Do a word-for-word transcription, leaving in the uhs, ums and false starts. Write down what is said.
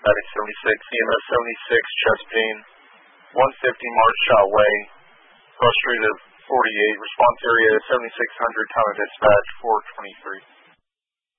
Static seventy-six, E M S seventy-six, chest pain, one fifty March Shot Way, frustrated forty-eight, response area seventy-six hundred, town of dispatch four twenty-three.